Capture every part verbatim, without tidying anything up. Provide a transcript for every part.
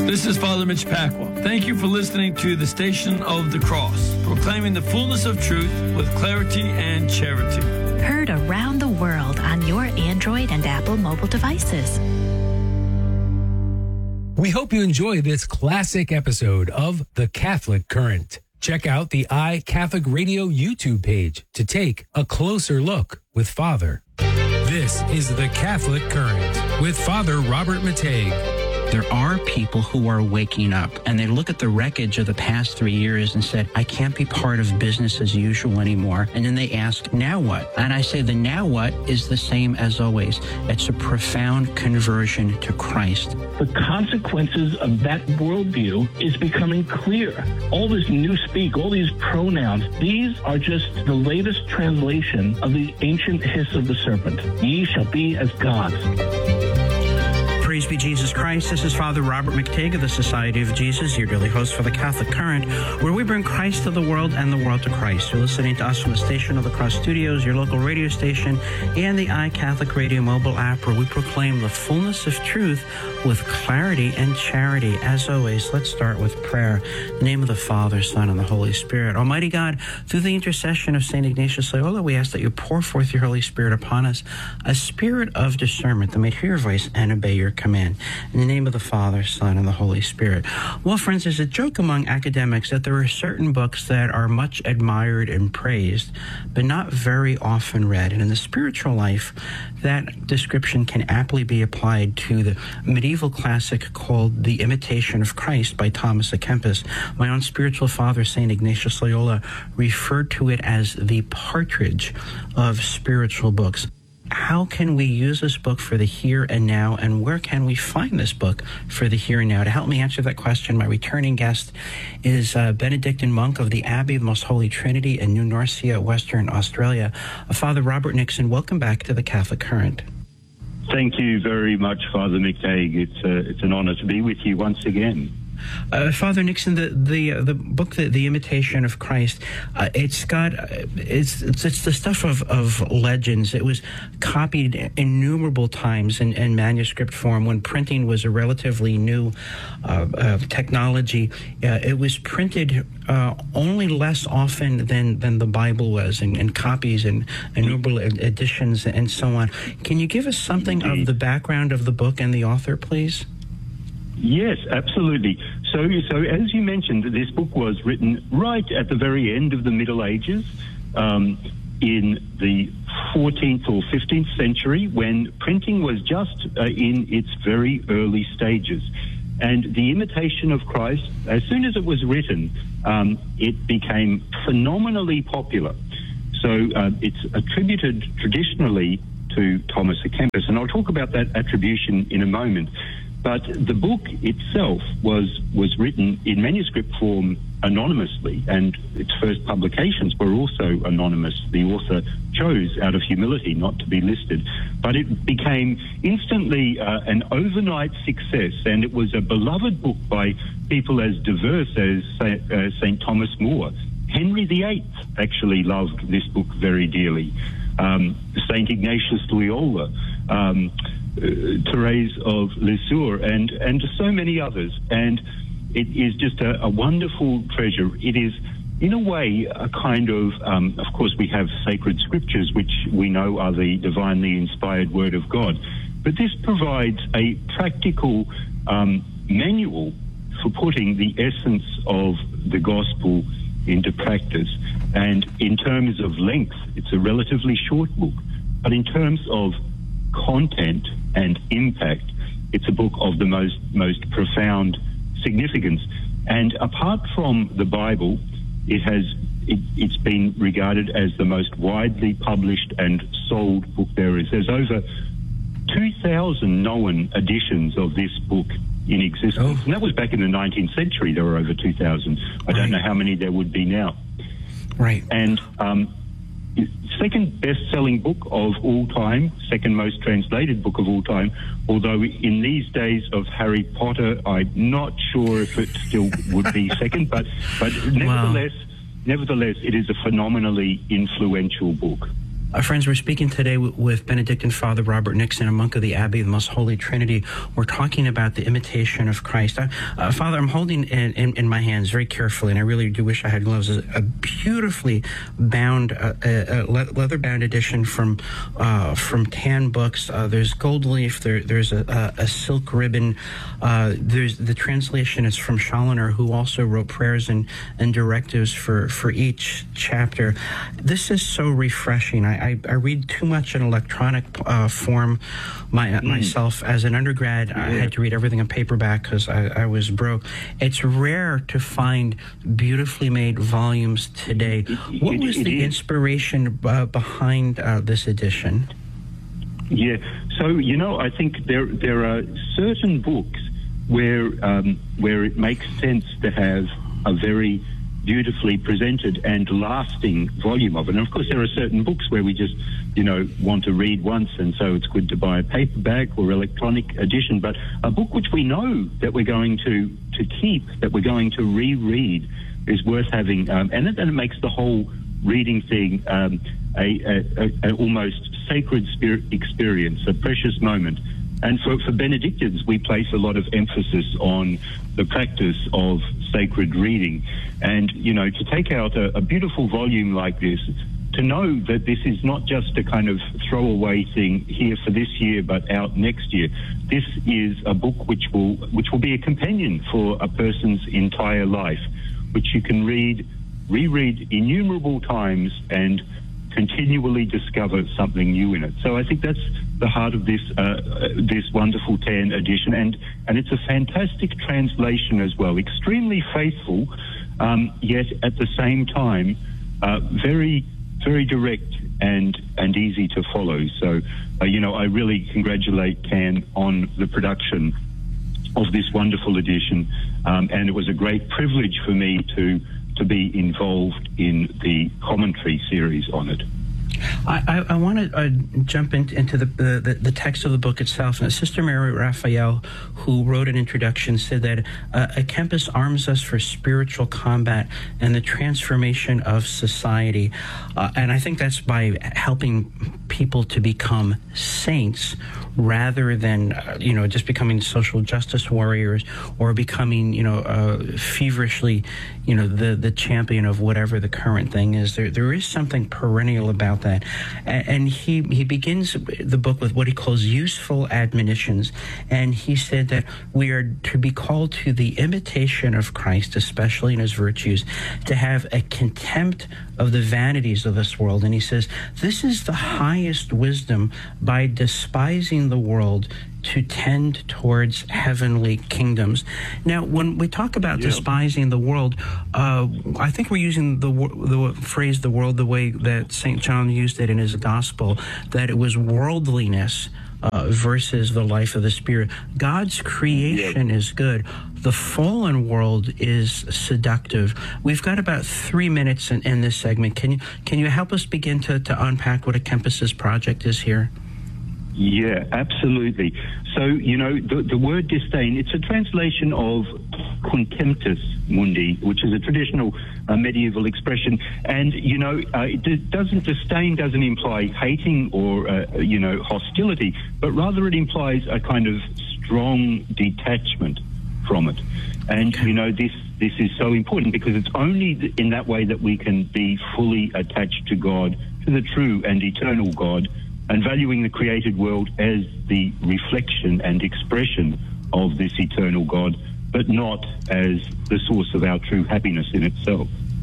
This is Father Mitch Pacwa. Thank you for listening to the Station of the Cross, proclaiming the fullness of truth with clarity and charity. Heard around the world on your Android and Apple mobile devices. We hope you enjoy this classic episode of The Catholic Current. Check out the iCatholic Radio YouTube page to take a closer look with Father. This is The Catholic Current with Father Robert Matej. There are people who are waking up and they look at the wreckage of the past three years and said, I can't be part of business as usual anymore. And then they ask, now what? And I say the now what is the same as always. It's a profound conversion to Christ. The consequences of that worldview is becoming clear. All this new speak, all these pronouns, these are just the latest translation of the ancient hiss of the serpent. Ye shall be as gods. Praise be Jesus Christ. This is Father Robert McTague of the Society of Jesus, your daily host for the Catholic Current, where we bring Christ to the world and the world to Christ. You're listening to us from the Station of the Cross Studios, your local radio station, and the iCatholic Radio mobile app, where we proclaim the fullness of truth with clarity and charity. As always, let's start with prayer. In the name of the Father, Son, and the Holy Spirit. Almighty God, through the intercession of Saint Ignatius Loyola, we ask that you pour forth your Holy Spirit upon us, a spirit of discernment that may hear your voice and obey your command. In the name of the Father, Son, and the Holy Spirit. Well, friends, there's a joke among academics that there are certain books that are much admired and praised, but not very often read. And in the spiritual life, that description can aptly be applied to the medieval classic called The Imitation of Christ by Thomas à Kempis. My own spiritual father, Saint Ignatius Loyola, referred to it as the partridge of spiritual books. How can we use this book for the here and now, and where can we find this book for the here and now? To help me answer that question, my returning guest is a Benedictine monk of the Abbey of the Most Holy Trinity in New Norcia, Western Australia. Father Robert Nixon, welcome back to the Catholic Current. Thank you very much, Father McTague. It's, uh, it's an honor to be with you once again. Uh, Father Nixon, the the uh, the book, the, the Imitation of Christ, uh, it's got uh, it's, it's it's the stuff of, of legends. It was copied innumerable times in, in manuscript form when printing was a relatively new uh, uh, technology. Uh, it was printed uh, only less often than, than the Bible was, in, in copies and innumerable editions and so on. Can you give us something Indeed. of the background of the book and the author, please? Yes, absolutely. So, so as you mentioned, this book was written right at the very end of the Middle Ages, um, in the fourteenth or fifteenth century, when printing was just uh, in its very early stages. And The Imitation of Christ, as soon as it was written, um, it became phenomenally popular. So uh, it's attributed traditionally to Thomas à Kempis, and I'll talk about that attribution in a moment. But the book itself was was written in manuscript form anonymously, and its first publications were also anonymous. The author chose, out of humility, not to be listed. But it became instantly uh, an overnight success, and it was a beloved book by people as diverse as uh, Saint Thomas More. Henry the Eighth actually loved this book very dearly. Um, Saint Ignatius Loyola, um, uh, Therese of Lisieux, and, and so many others. And it is just a, a wonderful treasure. It is, in a way, a kind of, um, of course, we have sacred scriptures, which we know are the divinely inspired word of God. But this provides a practical um, manual for putting the essence of the gospel into practice. And in terms of length, it's a relatively short book. But in terms of content and impact, it's a book of the most most profound significance. And apart from the Bible, it has it, it's been regarded as the most widely published and sold book there is. There's over two thousand known editions of this book in existence. Oh. And that was back in the nineteenth century. There were over two thousand. I right. don't know how many there would be now. Right. And um, second best-selling book of all time, second most translated book of all time, although in these days of Harry Potter, I'm not sure if it still would be second, but, but nevertheless, wow. nevertheless, it is a phenomenally influential book. Uh, friends, we're speaking today w- with Benedictine Father Robert Nixon, a monk of the Abbey of the Most Holy Trinity. We're talking about the imitation of Christ. Uh, uh, Father, I'm holding in, in, in my hands very carefully, and I really do wish I had gloves, a, a beautifully bound, uh, a, a leather-bound edition from uh, from Tan Books. Uh, there's gold leaf, there, there's a, a, a silk ribbon. Uh, there's the translation is from Challoner, who also wrote prayers and, and directives for, for each chapter. This is so refreshing. I I, I read too much in electronic uh, form my, mm. myself. As an undergrad, yeah. I had to read everything in paperback because I, I was broke. It's rare to find beautifully made volumes today. It, what was it, the it inspiration uh, behind uh, this edition? Yeah, so, you know, I think there there are certain books where um, where it makes sense to have a very beautifully presented and lasting volume of it. And of course, there are certain books where we just, you know, want to read once, and so it's good to buy a paperback or electronic edition. But a book which we know that we're going to, to keep, that we're going to reread, is worth having. Um, and, it, and it makes the whole reading thing um, a, a, a, a almost sacred spirit experience, a precious moment. And for, for Benedictines, we place a lot of emphasis on the practice of sacred reading. And, you know, to take out a, a beautiful volume like this, to know that this is not just a kind of throwaway thing here for this year, but out next year. This is a book which will, which will be a companion for a person's entire life, which you can read, reread innumerable times and continually discover something new in it. So I think that's the heart of this uh, this wonderful Tan edition, and and it's a fantastic translation as well, extremely faithful, um, yet at the same time uh, very very direct and and easy to follow. So uh, you know, I really congratulate Tan on the production of this wonderful edition, um, and it was a great privilege for me to to be involved in the commentary series on it. I, I, I want to uh, jump in, into the, the the text of the book itself. And Sister Mary Raphael, who wrote an introduction, said that uh, a Kempis arms us for spiritual combat and the transformation of society. Uh, and I think that's by helping people to become saints rather than, uh, you know, just becoming social justice warriors or becoming, you know, uh, feverishly, you know, the, the champion of whatever the current thing is. There There is something perennial about that. And, and he, he begins the book with what he calls useful admonitions. And he said that we are to be called to the imitation of Christ, especially in his virtues, to have a contempt of the vanities of this world. And he says, this is the highest wisdom, by despising the world to tend towards heavenly kingdoms. Now, when we talk about yeah. despising the world, uh, I think we're using the the phrase "the world" the way that Saint John used it in his gospel, that it was worldliness uh, versus the life of the Spirit. God's creation yeah. is good. The fallen world is seductive. We've got about three minutes in, in this segment. Can you can you help us begin to, to unpack what a Kempis's project is here? Yeah, absolutely. So, you know, the, the word disdain, it's a translation of contemptus mundi, which is a traditional uh, medieval expression. And, you know, uh, it doesn't, disdain doesn't imply hating or, uh, you know, hostility, but rather it implies a kind of strong detachment from it. And, you know, this, this is so important because it's only in that way that we can be fully attached to God, to the true and eternal God, and valuing the created world as the reflection and expression of this eternal God, but not as the source of our true happiness in itself.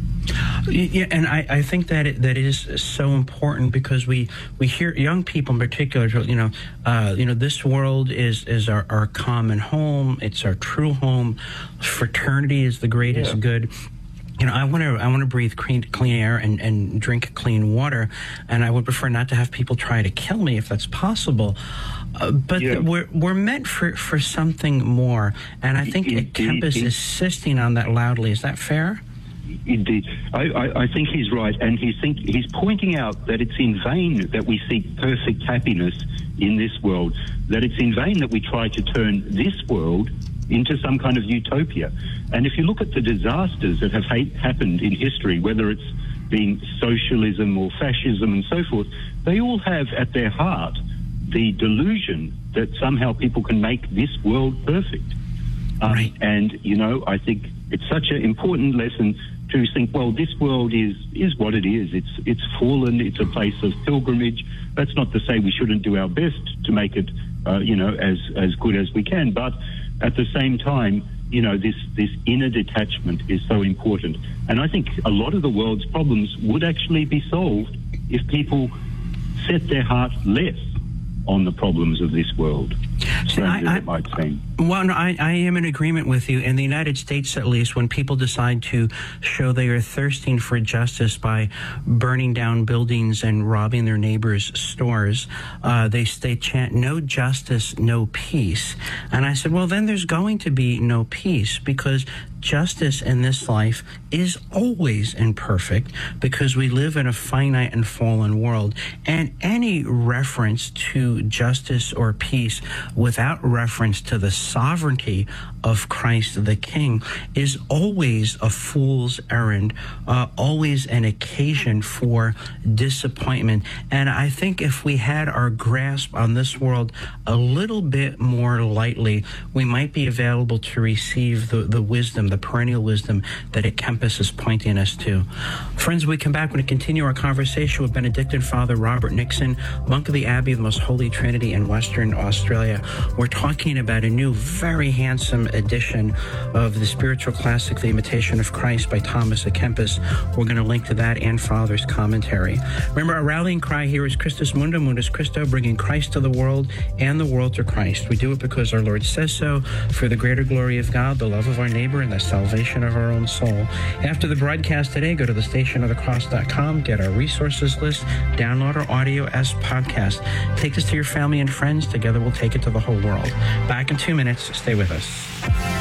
Yeah, and I, I think that it, that is so important because we, we hear young people in particular, you know, uh, you know, this world is, is our, our common home. It's our true home. Fraternity is the greatest yeah. good. You know, I want to I want to breathe clean, clean air and, and drink clean water, and I would prefer not to have people try to kill me if that's possible. Uh, but yeah. we're we're meant for, for something more, and I think it, Kempis is insisting on that loudly. Is that fair? Indeed. I, I, I think he's right, and he's, think, he's pointing out that it's in vain that we seek perfect happiness in this world, that it's in vain that we try to turn this world into some kind of utopia. And if you look at the disasters that have ha- happened in history, whether it's being socialism or fascism and so forth, they all have at their heart the delusion that somehow people can make this world perfect. Um, right. And, you know, I think it's such an important lesson to think, well, this world is, is what it is. It's, it's fallen. It's a place of pilgrimage. That's not to say we shouldn't do our best to make it, uh, you know, as, as good as we can. But at the same time, you know, this, this inner detachment is so important. And I think a lot of the world's problems would actually be solved if people set their heart less on the problems of this world. See, I, I, it might seem. Well, no, I, I am in agreement with you. In the United States, at least, when people decide to show they are thirsting for justice by burning down buildings and robbing their neighbors' stores, uh, they, they chant, no justice, no peace. And I said, well, then there's going to be no peace, because justice in this life is always imperfect, because we live in a finite and fallen world. And any reference to justice or peace without reference to the sovereignty of Christ the King is always a fool's errand, uh, always an occasion for disappointment. And I think if we had our grasp on this world a little bit more lightly, we might be available to receive the, the wisdom, the perennial wisdom that At Kempis is pointing us to. Friends, we come back when we continue our conversation with Benedictine Father Robert Nixon, monk of the Abbey of the Most Holy Trinity in Western Australia. We're talking about a new, very handsome edition of the spiritual classic, The Imitation of Christ by Thomas A. Kempis. We're going to link to that and Father's commentary. Remember, our rallying cry here is Christus Mundum, Mundus Christo, bringing Christ to the world and the world to Christ. We do it because our Lord says so, for the greater glory of God, the love of our neighbor, and the salvation of our own soul. After the broadcast today, go to the station of the cross dot com, get our resources list, download our audio as podcast. Take this to your family and friends. Together we'll take it to the whole world. Back in two minutes. Stay with us.